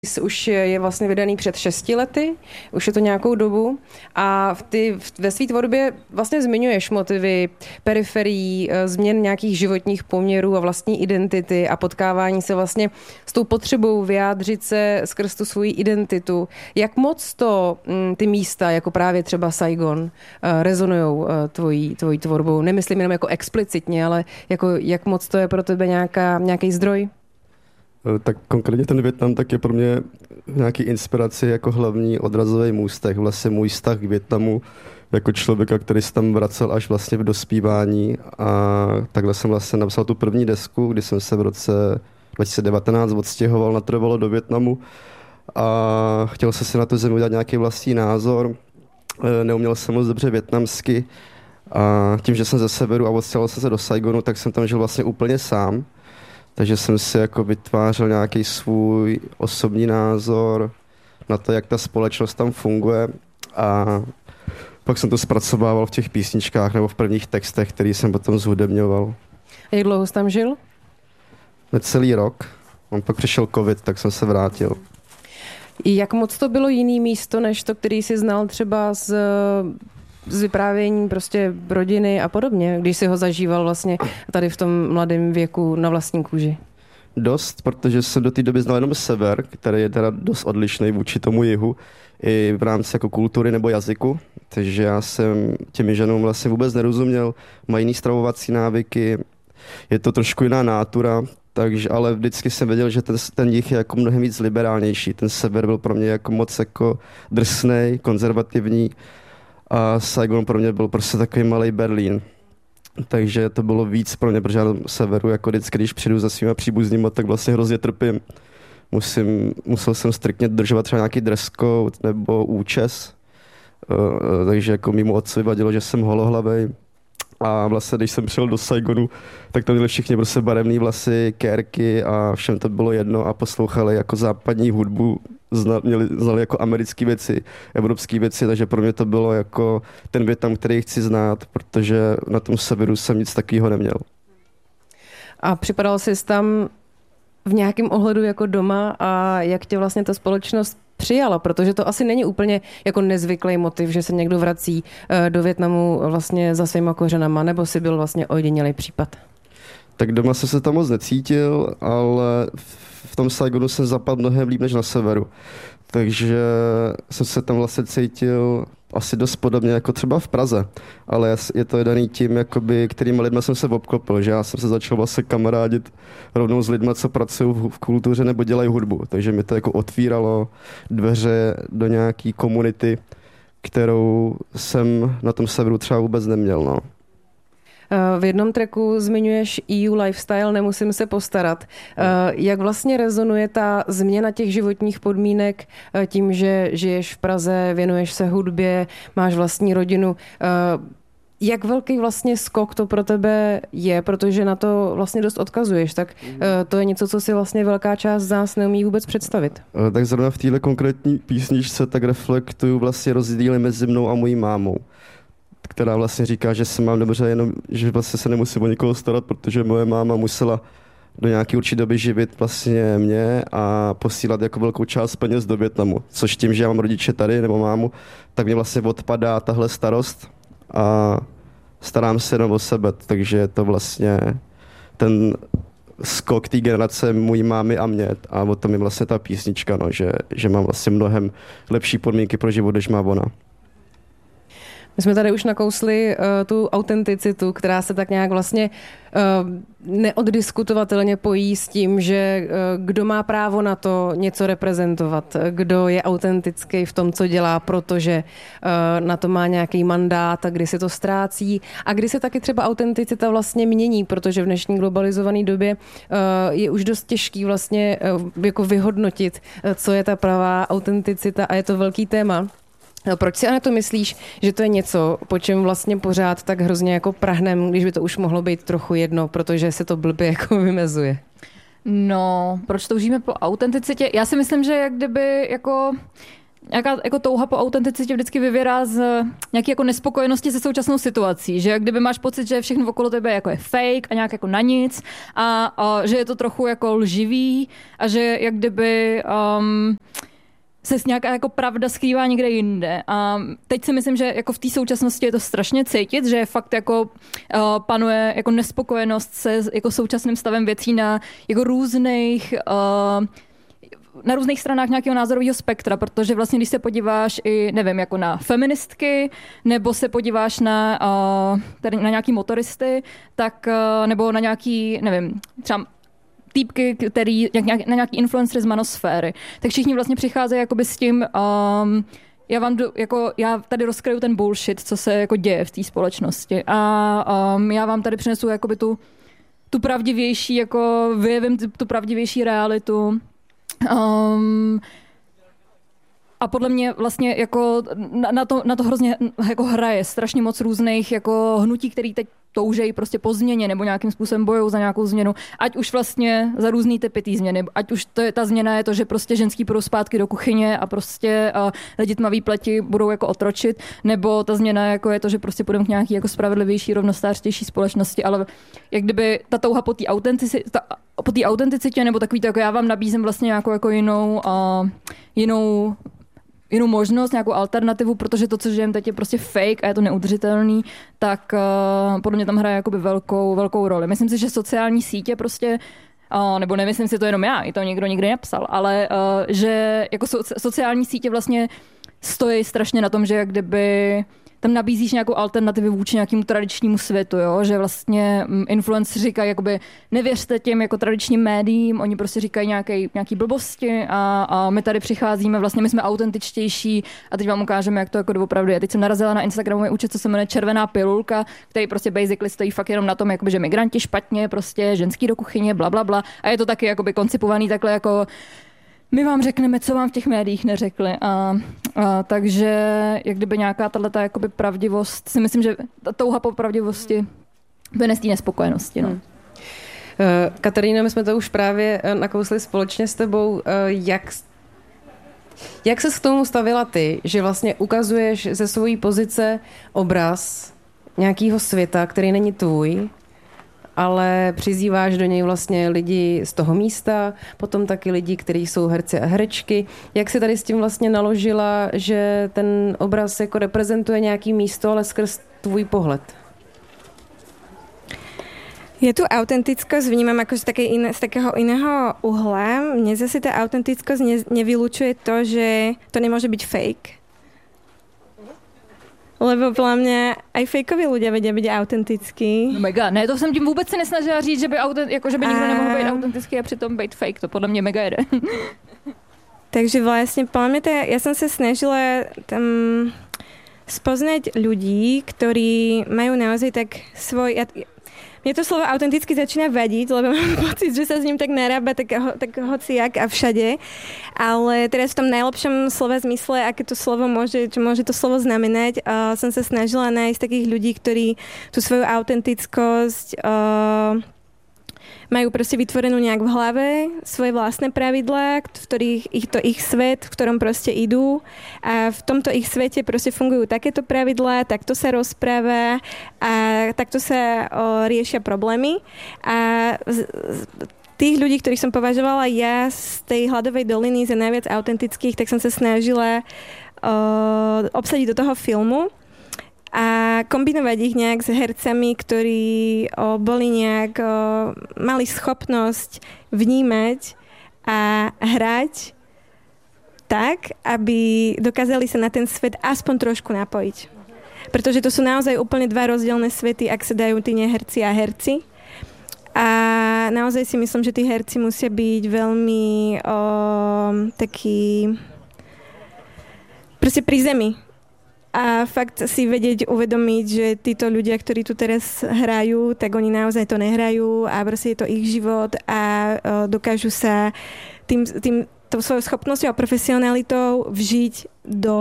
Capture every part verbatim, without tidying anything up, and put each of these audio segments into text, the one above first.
Už je vlastně vydaný před šesti lety, už je to nějakou dobu a v ty, ve své tvorbě vlastně zmiňuješ motivy periferií, změn nějakých životních poměrů a vlastní identity a potkávání se vlastně s tou potřebou vyjádřit se skrz tu svoji identitu. Jak moc to ty místa, jako právě třeba Saigon, rezonujou tvojí, tvojí tvorbou? Nemyslím jenom jako explicitně, ale jako jak moc to je pro tebe nějaká, nějaký zdroj? Tak konkrétně ten Vietnam tak je pro mě nějaký inspiraci jako hlavní odrazový můstek. Vlastně můj vztah k Vietnamu jako člověka, který se tam vracel až vlastně v dospívání a takhle jsem vlastně napsal tu první desku, kdy jsem se v roce dva tisíce devatenáct odstěhoval natrvalo do Vietnamu a chtěl jsem si na tu zemi udělat nějaký vlastní názor. Neuměl jsem moc dobře vietnamsky a tím, že jsem ze severu a odstěhoval jsem se do Saigonu, tak jsem tam žil vlastně úplně sám. Takže jsem si jako vytvářel nějaký svůj osobní názor na to, jak ta společnost tam funguje a pak jsem to zpracovával v těch písničkách nebo v prvních textech, který jsem potom zhudebňoval. A jak dlouho jsi tam žil? Necelý rok. On pak přišel covid, tak jsem se vrátil. Jak moc to bylo jiný místo, než to, který jsi znal třeba z... z vyprávění prostě rodiny a podobně, když si ho zažíval vlastně tady v tom mladém věku na vlastní kůži? Dost, protože jsem do té doby znal jenom sever, který je teda dost odlišný vůči tomu jihu, i v rámci jako kultury nebo jazyku, takže já jsem těmi ženům vlastně vůbec nerozuměl, mají jiný stravovací návyky, je to trošku jiná nátura, takže, ale vždycky jsem věděl, že ten, ten jih je jako mnohem víc liberálnější, ten sever byl pro mě jako moc jako drsnej, konzervativní, a Saigon pro mě byl prostě takový malý Berlín. Takže to bylo víc pro mě, protože já na severu, jako vždycky, když přijdu za svýma příbuznýma, tak vlastně hrozně trpím. Musím, musel jsem striktně dodržovat třeba nějaký dress code nebo účes. Uh, takže jako mimo otci vadilo, že jsem holohlavej. A vlastně, když jsem přijel do Saigonu, tak tam měli všichni prostě barevný vlasy, kérky a všem to bylo jedno a poslouchali jako západní hudbu, znali, měli, znali jako americké věci, evropské věci, takže pro mě to bylo jako ten Vietnam, který chci znát, protože na tom severu jsem nic takového neměl. A připadal jsi tam v nějakém ohledu jako doma a jak tě vlastně ta společnost přijala, protože to asi není úplně jako nezvyklý motiv, že se někdo vrací do Vietnamu vlastně za svýma kořenama, nebo si byl vlastně ojedinělý případ? Tak doma jsem se tam moc necítil, ale v tom Saigonu jsem zapadl mnohem líp než na severu. Takže jsem se tam vlastně cítil asi dost podobně jako třeba v Praze, ale je to daný tím, jakoby, kterými lidmi jsem se obklopil, že já jsem se začal vlastně kamarádit rovnou s lidmi, co pracují v kultuře nebo dělají hudbu, takže mi to jako otvíralo dveře do nějaký komunity, kterou jsem na tom severu třeba vůbec neměl, no. V jednom tracku zmiňuješ E U lifestyle, nemusím se postarat. Jak vlastně rezonuje ta změna těch životních podmínek tím, že žiješ v Praze, věnuješ se hudbě, máš vlastní rodinu? Jak velký vlastně skok to pro tebe je, protože na to vlastně dost odkazuješ, tak to je něco, co si vlastně velká část z nás neumí vůbec představit. Tak zrovna v téhle konkrétní písničce tak reflektuju vlastně rozdíly mezi mnou a mojí mámou, která vlastně říká, že se mám dobře, jenom, že vlastně se nemusím o nikoho starat, protože moje máma musela do nějaké určité doby živit vlastně mě a posílat jako velkou část peněz do Vietnamu, což tím, že já mám rodiče tady nebo mámu, tak mě vlastně odpadá tahle starost a starám se jenom o sebe, takže je to vlastně ten skok té generace mojí mámy a mě a o tom je vlastně ta písnička, no, že, že mám vlastně mnohem lepší podmínky pro život, než má ona. My jsme tady už nakousli uh, tu autenticitu, která se tak nějak vlastně uh, neoddiskutovatelně pojí s tím, že uh, kdo má právo na to něco reprezentovat, kdo je autentický v tom, co dělá, protože uh, na to má nějaký mandát a kdy se to ztrácí a kdy se taky třeba autenticita vlastně mění, protože v dnešní globalizované době uh, je už dost těžký vlastně uh, jako vyhodnotit, uh, co je ta pravá autenticita a je to velký téma. Proč si, Aneto, myslíš, že to je něco, po čem vlastně pořád tak hrozně jako prahnem, když by to už mohlo být trochu jedno, protože se to blbě jako vymezuje? No, proč toužíme po autenticitě? Já si myslím, že jak kdyby jako nějaká jako touha po autenticitě vždycky vyvěrá z nějaké jako nespokojenosti se současnou situací, že kdyby máš pocit, že všechno okolo tebe jako je fake a nějak jako na nic a, a že je to trochu jako lživý a že jak kdyby um, se nějaká jako pravda skrývá někde jinde. A teď si myslím, že jako v té současnosti je to strašně cítit, že fakt jako uh, panuje jako nespokojenost se jako současným stavem věcí na jako různých uh, na různých stranách nějakého názorového spektra, protože vlastně, když se podíváš i, nevím, jako na feministky, nebo se podíváš na, uh, tady na nějaký motoristy, tak, uh, nebo na nějaký, nevím, třeba týpky, který, nějak, na nějaký influencery z manosféry, tak všichni vlastně přicházejí jakoby s tím, um, já vám do, jako, já tady rozkryju ten bullshit, co se jako děje v té společnosti a um, já vám tady přinesu jakoby tu, tu pravdivější, jako vyjevím tu pravdivější realitu. Um, a podle mě vlastně jako na, na, to, na to hrozně jako hraje strašně moc různých jako hnutí, který teď toužejí prostě po změně nebo nějakým způsobem bojou za nějakou změnu, ať už vlastně za různý typy té změny, ať už to je, ta změna je to, že prostě ženský půjdou zpátky do kuchyně a prostě a lidi tmavý pleti budou jako otročit, nebo ta změna jako je to, že prostě půjdeme k nějaký jako spravedlivější, rovnostářstější společnosti, ale jak kdyby ta touha po té autenticitě, po té autenticitě nebo takový to, jako já vám nabízím vlastně nějakou jako jinou, a jinou jinou možnost, nějakou alternativu, protože to, co žijeme teď, je prostě fake a je to neudržitelný, tak uh, podle mě tam hraje jakoby velkou, velkou roli. Myslím si, že sociální sítě prostě, uh, nebo nemyslím si to jenom já, i to někdo nikdy nepsal, ale uh, že jako so, sociální sítě vlastně stojí strašně na tom, že jak kdyby tam nabízíš nějakou alternativu vůči nějakému tradičnímu světu, jo? Že vlastně influenceri říkají, jakoby nevěřte těm jako tradičním médiím, oni prostě říkají nějaký, nějaký blbosti a, a my tady přicházíme, vlastně my jsme autentičtější a teď vám ukážeme, jak to jako doopravdy je. Teď jsem narazila na Instagramový účet, co se jmenuje Červená pilulka, který prostě basically stojí fakt jenom na tom, jakoby, že migranti špatně, prostě ženský do kuchyně, bla, bla, bla. A je to taky jakoby koncipovaný takhle jako my vám řekneme, co vám v těch médiích neřekli. A, a takže jak kdyby nějaká tato jakoby pravdivost, si myslím, že ta touha po pravdivosti vynese té nespokojenosti. No. Hmm. Katarína, my jsme to už právě nakousli společně s tebou. Jak, jak ses k tomu stavila ty, že vlastně ukazuješ ze svojí pozice obraz nějakého světa, který není tvůj, ale přizýváš do něj vlastně lidi z toho místa, potom taky lidi, kteří jsou herci a herečky. Jak jsi tady s tím vlastně naložila, že ten obraz jako reprezentuje nějaký místo, ale skrz tvůj pohled? Ja tu autentickosť vnímam ako z, takej iné, z takého iného uhla. Mne zase tá autentickosť ne, nevylučuje to, že to nemôže byť fake. Lebo podľa mňa aj fejkoví ľudia vedia byť autentickí. No mega, ne, to jsem tím vůbec se nesnažila říct, že by, autent, jako, že by nikdo a... nemohl být autentický a přitom být fake. To podle mě mega jede. Takže vlastne podľa mňa to, ja som sa snažila tam spoznať ľudí, ktorí majú naozaj tak svoj... Ja, mne to slovo autenticky začína vadiť, lebo mám pocit, že sa s ním tak narába tak, ho, tak hociak a všade. Ale teraz v tom najlepšom slova zmysle, aké to slovo môže, čo môže to slovo znamenať, uh, som sa snažila nájsť takých ľudí, ktorí tú svoju autentickosť uh, majú proste vytvorenú nejak v hlave, svoje vlastné pravidlá, v ktorých ich to ich svet, v ktorom proste idú a v tomto ich svete proste fungujú takéto pravidlá, takto sa rozpráva a takto sa o, riešia problémy a z, z, tých ľudí, ktorých som považovala ja z tej hladovej doliny za najviac autentických, tak som sa snažila o, obsadiť do toho filmu a kombinovať ich nejak s hercami, ktorí o, boli nejak, o, mali schopnosť vnímať a hrať tak, aby dokázali sa na ten svet aspoň trošku napojiť. Pretože to sú naozaj úplne dva rozdielne svety, ak sa dajú tí neherci a herci. A naozaj si myslím, že tí herci musia byť veľmi o, takí proste pri zemi. A fakt si vedieť uvedomiť, že títo ľudia, ktorí tu teraz hrajú, tak oni naozaj to nehrajú a proste je to ich život a dokážu sa tým, tým tou svojou schopnosťou a profesionalitou vžiť do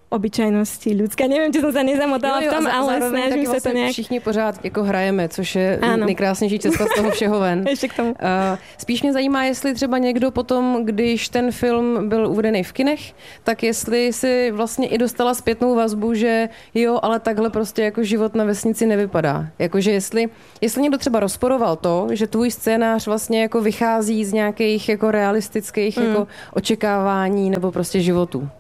obyčajnosti ľudské. Neviem, či som sa nezamotala v tom, ale snažím sa to nějak... Všichni pořád jako hrajeme, což je ano. nejkrásnější cesta z toho všeho ven. Ještě k tomu. Uh, spíš mě zajímá, jestli třeba někdo potom, když ten film byl uvedený v kinech, tak jestli si vlastně i dostala zpětnou vazbu, že jo, ale takhle prostě jako život na vesnici nevypadá. Jakože jestli, jestli někdo třeba rozporoval to, že tvůj scénář vlastně jako vychází z nějakých jako realistických mm. jako očekávání nebo prostě životů.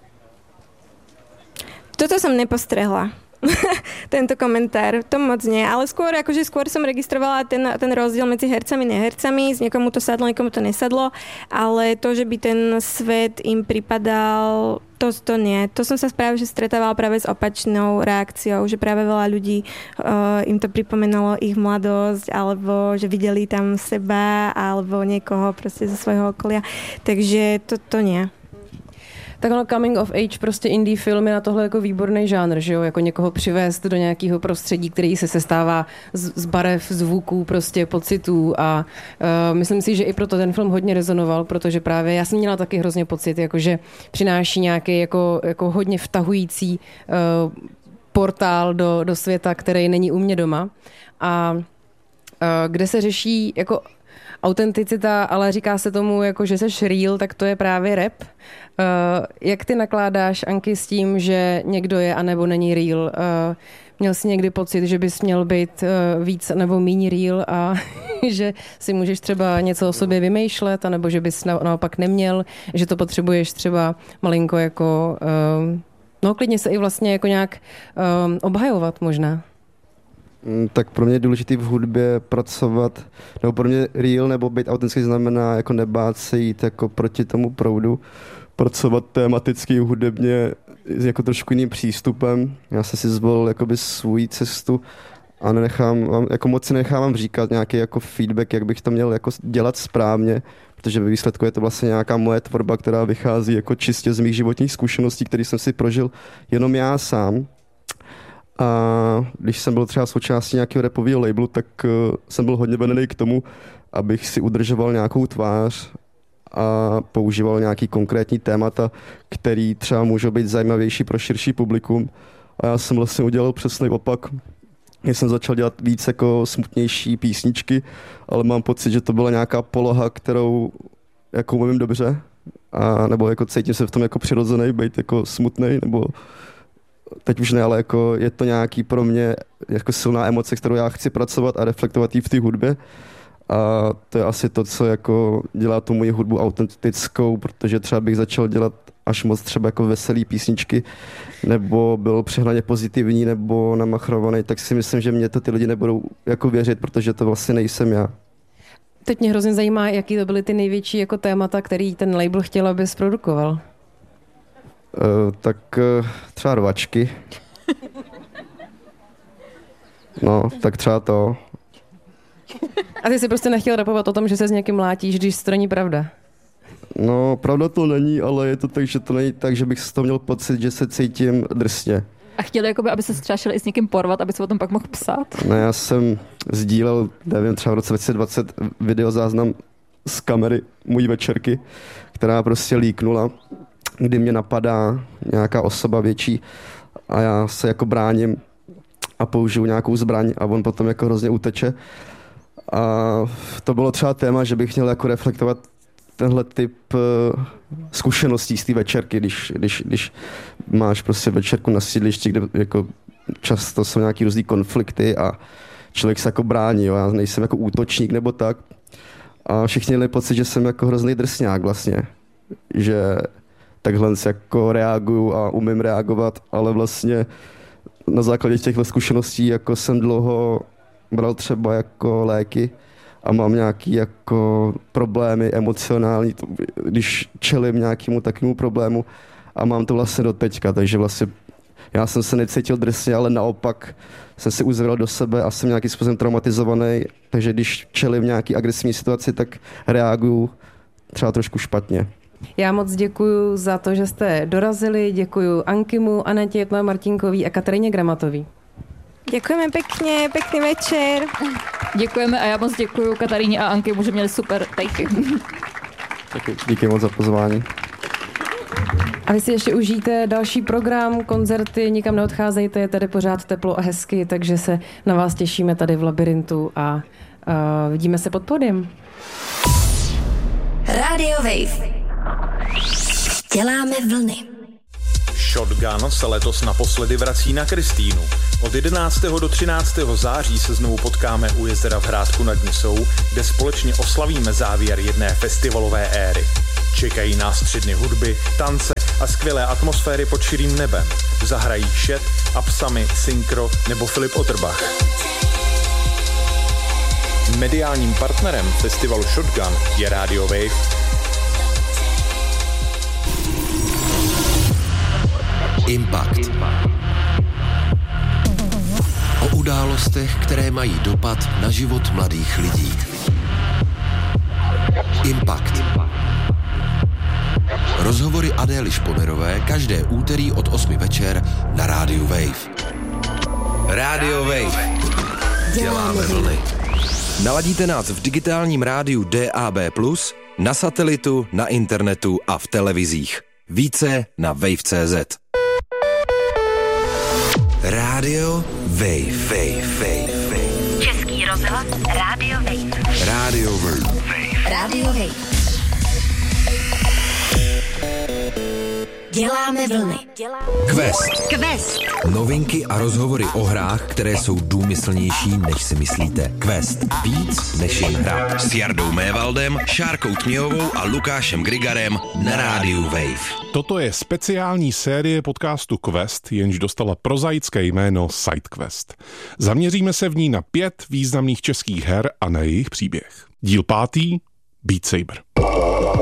Toto som nepostrehla. Tento komentár, to moc nie, ale skôr, akože skôr som registrovala ten, ten rozdiel medzi hercami a nehercami, z niekomu to sadlo, niekomu to nesadlo, ale to, že by ten svet im pripadal, to, to nie. To som sa práve že stretávala práve s opačnou reakciou, že práve veľa ľudí uh, im to pripomenulo ich mladosť, alebo že videli tam seba, alebo niekoho proste zo svojho okolia. Takže to, to nie. Tak ono coming of age, prostě indie film je na tohle jako výborný žánr, že jo, jako někoho přivést do nějakého prostředí, který se sestává z, z barev, zvuků, prostě pocitů a uh, myslím si, že i proto ten film hodně rezonoval, protože právě já jsem měla taky hrozně pocit, jakože přináší nějaký jako, jako hodně vtahující uh, portál do, do světa, který není u mě doma a uh, kde se řeší jako autenticita, ale říká se tomu, jako, že seš real, tak to je právě rap. Uh, jak ty nakládáš, Anky, s tím, že někdo je anebo není real? Uh, měl jsi někdy pocit, že bys měl být uh, víc nebo míň real a že si můžeš třeba něco o sobě vymýšlet, anebo že bys na, naopak neměl, že to potřebuješ třeba malinko jako, uh, no klidně se i vlastně jako nějak um, obhajovat možná? Tak pro mě je důležité v hudbě pracovat, nebo pro mě real nebo být autentický znamená jako nebát se jít jako proti tomu proudu, pracovat tematicky hudebně jako trošku jiným přístupem. Já jsem si zvolil jakoby svou cestu a nenechám, jako moc si nechávám říkat nějaký jako feedback, jak bych to měl jako dělat správně, protože ve výsledku je to vlastně nějaká moje tvorba, která vychází jako čistě z mých životních zkušeností, které jsem si prožil jenom já sám. A když jsem byl třeba součástí nějakého rapového labelu, tak uh, jsem byl hodně vedený k tomu, abych si udržoval nějakou tvář a používal nějaký konkrétní témata, který třeba můžou být zajímavější pro širší publikum. A já jsem vlastně udělal přesný opak. Já jsem začal dělat víc jako smutnější písničky, ale mám pocit, že to byla nějaká poloha, kterou jako umím dobře. A nebo jako cítím se v tom jako přirozený, být jako smutnej, nebo teď už ne, ale jako je to nějaký pro mě jako silná emoce, kterou já chci pracovat a reflektovat ji v té hudbě. A to je asi to, co jako dělá tu moji hudbu autentickou, protože třeba bych začal dělat až moc třeba jako veselý písničky, nebo byl přehnaně pozitivní, nebo namachrovaný, tak si myslím, že mě to ty lidi nebudou jako věřit, protože to vlastně nejsem já. Teď mě hrozně zajímá, jaký to byly ty největší jako témata, který ten label chtěl, aby zprodukoval. Uh, tak uh, třeba rvačky. No, tak třeba to. A ty jsi prostě nechtěl rapovat o tom, že se s někým mlátíš, když to není pravda? No, pravda to není, ale je to tak, že to není tak, že bych z toho měl pocit, že se cítím drsně. A chtěli, jakoby, aby se třeba šel i s někým porvat, aby se o tom pak mohl psát? No, já jsem sdílel, nevím, třeba v roce dva tisíce dvacet videozáznam z kamery mojí večerky, která prostě líknula, kdy mě napadá nějaká osoba větší a já se jako bráním a použiju nějakou zbraň a on potom jako hrozně uteče. A to bylo třeba téma, že bych měl jako reflektovat tenhle typ uh, zkušeností z té večerky, když, když, když máš prostě večerku na sídlišti, kde jako často jsou nějaký různý konflikty a člověk se jako brání, jo? Já nejsem jako útočník nebo tak. A všichni měli pocit, že jsem jako hrozný drsňák vlastně, že takhle jako reaguju a umím reagovat, ale vlastně na základě těchto zkušeností jako jsem dlouho bral třeba jako léky a mám nějaký jako problémy emocionální, když čelím nějakému takovému problému a mám to vlastně do teďka, takže vlastně já jsem se necítil drsně, ale naopak jsem si uzavřel do sebe a jsem nějakým způsobem traumatizovaný, takže když čelím nějaký agresivní situaci, tak reaguju třeba trošku špatně. Já moc děkuju za to, že jste dorazili, děkuju Ankimu, Anetě Martinkový a Kataríně Gramatový. Děkujeme pěkně, pěkný večer. Děkujeme a já moc děkuju Kataríně a Ankimu, že měli super tejky. Díky moc za pozvání. A vy si ještě užijte další program, koncerty, nikam neodcházejte, je tady pořád teplo a hezky, takže se na vás těšíme tady v Labyrintu a uh, vidíme se pod pódiem. Radio Wave. Děláme vlny. Shotgun se letos naposledy vrací na Kristýnu. Od jedenáctého do třináctého září se znovu potkáme u jezera v Hrádku nad Nisou, kde společně oslavíme závěr jedné festivalové éry. Čekají nás tři dny hudby, tance a skvělé atmosféry pod širým nebem. Zahrají Šet, Apsami, Synchro nebo Filip Otterbach. Mediálním partnerem festivalu Shotgun je Radio Wave. Impact. O událostech, které mají dopad na život mladých lidí. Impact. Rozhovory Adély Šponerové každé úterý od osmi večer na rádiu Wave. Radio Wave. Děláme vlny. Naladíte nás v digitálním rádiu D A B plus, na satelitu, na internetu a v televizích. Více na wave tečka cé zet. Radio Wave. Wave, Wave, Wave. Český rozhlas Radio Wave. Radio Wave. Radio Wave. Děláme vlny. Quest. Quest. Novinky a rozhovory o hrách, které jsou důmyslnější, než si myslíte. Quest. Víc než jen hra. S Jardou Mévaldem, Šárkou Knihovou a Lukášem Grigarem na rádiu Wave. Toto je speciální série podcastu Quest, jenž dostala prozaické jméno SideQuest. Zaměříme se v ní na pět významných českých her a na jejich příběh. Díl pátý. Beat Saber.